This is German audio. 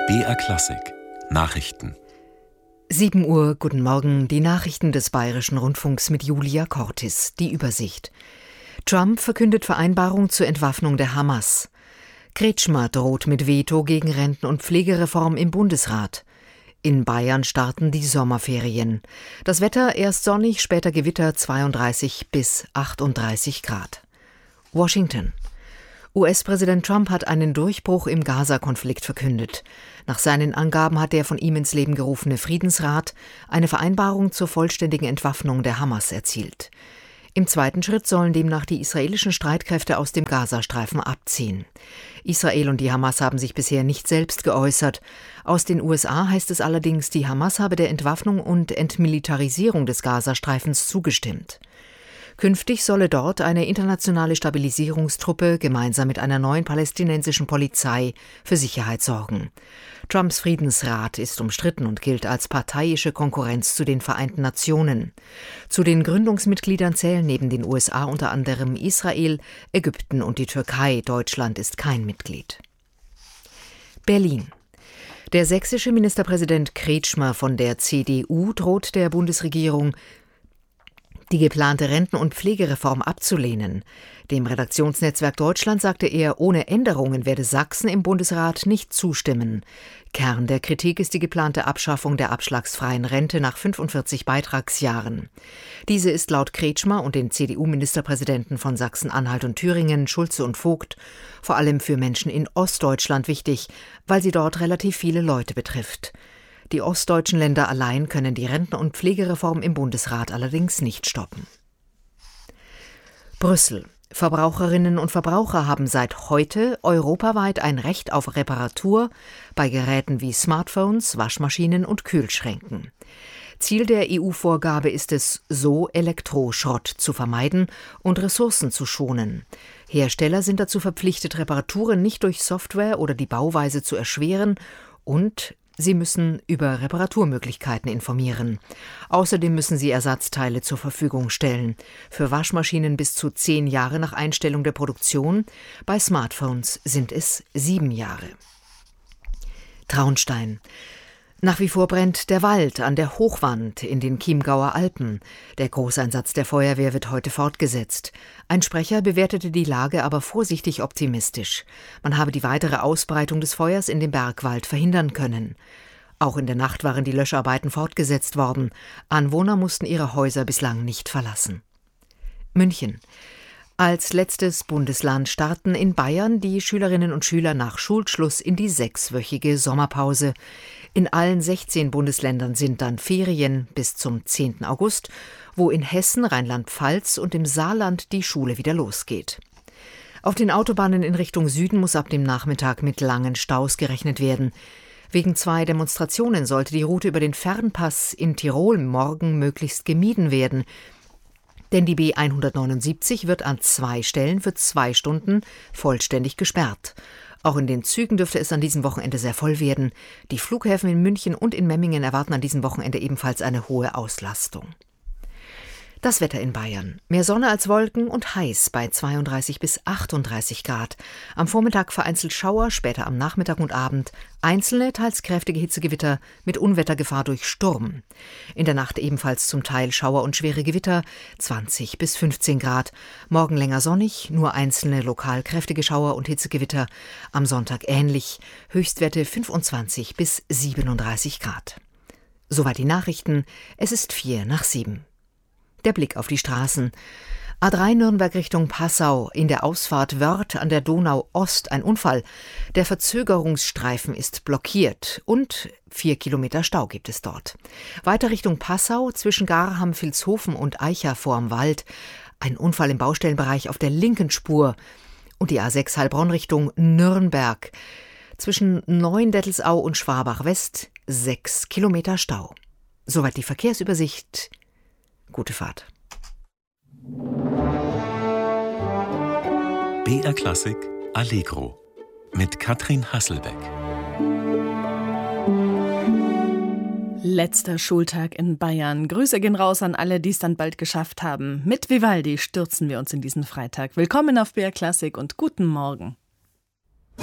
BR Klassik Nachrichten. 7 Uhr, guten Morgen, die Nachrichten des Bayerischen Rundfunks mit Julia Cortis, die Übersicht. Trump verkündet Vereinbarung zur Entwaffnung der Hamas. Kretschmer droht mit Veto gegen Renten- und Pflegereform im Bundesrat. In Bayern starten die Sommerferien. Das Wetter erst sonnig, später Gewitter 32 bis 38 Grad. Washington. US-Präsident Trump hat einen Durchbruch im Gaza-Konflikt verkündet. Nach seinen Angaben hat der von ihm ins Leben gerufene Friedensrat eine Vereinbarung zur vollständigen Entwaffnung der Hamas erzielt. Im zweiten Schritt sollen demnach die israelischen Streitkräfte aus dem Gazastreifen abziehen. Israel und die Hamas haben sich bisher nicht selbst geäußert. Aus den USA heißt es allerdings, die Hamas habe der Entwaffnung und Entmilitarisierung des Gazastreifens zugestimmt. Künftig solle dort eine internationale Stabilisierungstruppe gemeinsam mit einer neuen palästinensischen Polizei für Sicherheit sorgen. Trumps Friedensrat ist umstritten und gilt als parteiische Konkurrenz zu den Vereinten Nationen. Zu den Gründungsmitgliedern zählen neben den USA unter anderem Israel, Ägypten und die Türkei. Deutschland ist kein Mitglied. Berlin. Der sächsische Ministerpräsident Kretschmer von der CDU droht der Bundesregierung, die geplante Renten- und Pflegereform abzulehnen. Dem Redaktionsnetzwerk Deutschland sagte er, ohne Änderungen werde Sachsen im Bundesrat nicht zustimmen. Kern der Kritik ist die geplante Abschaffung der abschlagsfreien Rente nach 45 Beitragsjahren. Diese ist laut Kretschmer und den CDU-Ministerpräsidenten von Sachsen-Anhalt und Thüringen, Schulze und Vogt, vor allem für Menschen in Ostdeutschland wichtig, weil sie dort relativ viele Leute betrifft. Die ostdeutschen Länder allein können die Renten- und Pflegereform im Bundesrat allerdings nicht stoppen. Brüssel. Verbraucherinnen und Verbraucher haben seit heute europaweit ein Recht auf Reparatur bei Geräten wie Smartphones, Waschmaschinen und Kühlschränken. Ziel der EU-Vorgabe ist es, so Elektroschrott zu vermeiden und Ressourcen zu schonen. Hersteller sind dazu verpflichtet, Reparaturen nicht durch Software oder die Bauweise zu erschweren, und sie müssen über Reparaturmöglichkeiten informieren. Außerdem müssen sie Ersatzteile zur Verfügung stellen. Für Waschmaschinen bis zu 10 Jahre nach Einstellung der Produktion. Bei Smartphones sind es 7 Jahre. Traunstein. Nach wie vor brennt der Wald an der Hochwand in den Chiemgauer Alpen. Der Großeinsatz der Feuerwehr wird heute fortgesetzt. Ein Sprecher bewertete die Lage aber vorsichtig optimistisch. Man habe die weitere Ausbreitung des Feuers in den Bergwald verhindern können. Auch in der Nacht waren die Löscharbeiten fortgesetzt worden. Anwohner mussten ihre Häuser bislang nicht verlassen. München. Als letztes Bundesland starten in Bayern die Schülerinnen und Schüler nach Schulschluss in die 6-wöchige Sommerpause. In allen 16 Bundesländern sind dann Ferien bis zum 10. August, wo in Hessen, Rheinland-Pfalz und im Saarland die Schule wieder losgeht. Auf den Autobahnen in Richtung Süden muss ab dem Nachmittag mit langen Staus gerechnet werden. Wegen 2 Demonstrationen sollte die Route über den Fernpass in Tirol morgen möglichst gemieden werden. Denn die B179 wird an 2 Stellen für 2 Stunden vollständig gesperrt. Auch in den Zügen dürfte es an diesem Wochenende sehr voll werden. Die Flughäfen in München und in Memmingen erwarten an diesem Wochenende ebenfalls eine hohe Auslastung. Das Wetter in Bayern. Mehr Sonne als Wolken und heiß bei 32 bis 38 Grad. Am Vormittag vereinzelt Schauer, später am Nachmittag und Abend einzelne, teils kräftige Hitzegewitter mit Unwettergefahr durch Sturm. In der Nacht ebenfalls zum Teil Schauer und schwere Gewitter, 20 bis 15 Grad. Morgen länger sonnig, nur einzelne lokal kräftige Schauer und Hitzegewitter. Am Sonntag ähnlich, Höchstwerte 25 bis 37 Grad. Soweit die Nachrichten, es ist 6:45. Der Blick auf die Straßen. A3 Nürnberg Richtung Passau, in der Ausfahrt Wörth an der Donau Ost ein Unfall. Der Verzögerungsstreifen ist blockiert und 4 Kilometer Stau gibt es dort. Weiter Richtung Passau, zwischen Garham, Vilshofen und Eicha vorm Wald. Ein Unfall im Baustellenbereich auf der linken Spur. Und die A6 Heilbronn Richtung Nürnberg. Zwischen Neuendettelsau und Schwabach West 6 Kilometer Stau. Soweit die Verkehrsübersicht. Gute Fahrt. BR Klassik Allegro mit Katrin Hasselbeck. Letzter Schultag in Bayern. Grüße gehen raus an alle, die es dann bald geschafft haben. Mit Vivaldi stürzen wir uns in diesen Freitag. Willkommen auf BR Klassik und guten Morgen.